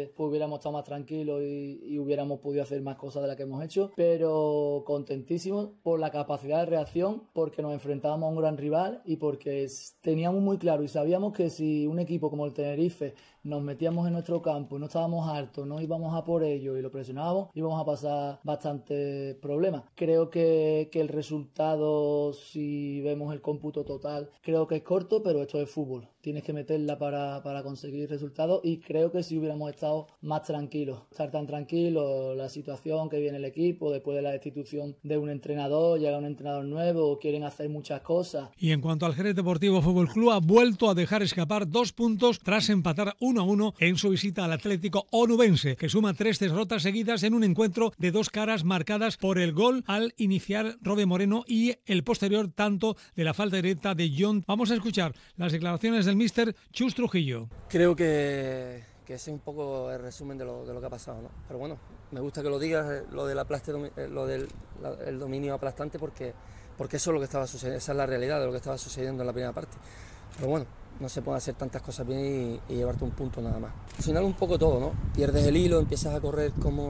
pues hubiéramos estado más tranquilos y hubiéramos podido hacer más cosas de las que hemos hecho, pero contentísimos por la capacidad de reacción, porque nos enfrentábamos a un gran rival y porque teníamos muy claro y sabíamos que si un equipo como el Tenerife nos metíamos en nuestro campo y no estábamos hartos, no íbamos a por ello y lo presionábamos, íbamos a pasar bastantes problemas. Creo que el resultado, si vemos el cómputo total, creo que es corto, pero esto es fútbol. Tienes que meterla para conseguir resultados, y creo que si hubiéramos estado más tranquilos, estar tan tranquilos, la situación que viene el equipo después de la destitución de un entrenador, llega un entrenador nuevo, quieren hacer muchas cosas. Y en cuanto al Jerez Deportivo Fútbol Club, ha vuelto a dejar escapar 2 puntos tras empatar 1-1 en su visita al Atlético Onubense, que suma 3 derrotas seguidas en un encuentro de 2 caras marcadas por el gol al iniciar Robe Moreno y el posterior tanto de la falta directa de John. Vamos a escuchar las declaraciones del míster Chus Trujillo. Creo que ese es un poco el resumen de lo que ha pasado, ¿no? Pero bueno, me gusta que lo digas, lo del el dominio aplastante, porque eso es lo que estaba sucediendo, esa es la realidad de lo que estaba sucediendo en la primera parte. Pero bueno, no se pueden hacer tantas cosas bien y llevarte un punto nada más. Al final un poco todo, ¿no? Pierdes el hilo, empiezas a correr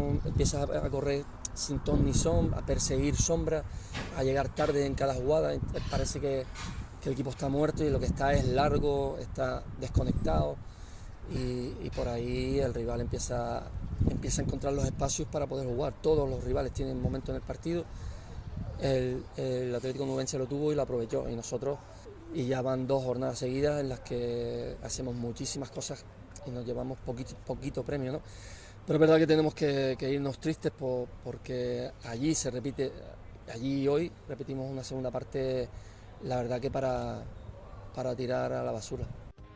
sin ton ni son, a perseguir sombras, a llegar tarde en cada jugada. Parece que el equipo está muerto y lo que está es largo, está desconectado, y por ahí el rival empieza a encontrar los espacios para poder jugar. Todos los rivales tienen momentos en el partido. El Atlético Onubense lo tuvo y lo aprovechó, y ya van 2 jornadas seguidas en las que hacemos muchísimas cosas y nos llevamos poquito premio, ¿no? Pero es verdad que tenemos que irnos tristes porque allí y hoy repetimos una segunda parte, la verdad que para tirar a la basura.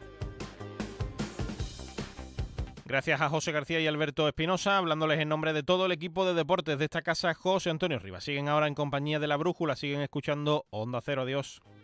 Gracias a José García y Alberto Espinosa, hablándoles en nombre de todo el equipo de deportes de esta casa, José Antonio Rivas. Siguen ahora en compañía de La Brújula, siguen escuchando Onda Cero. Adiós.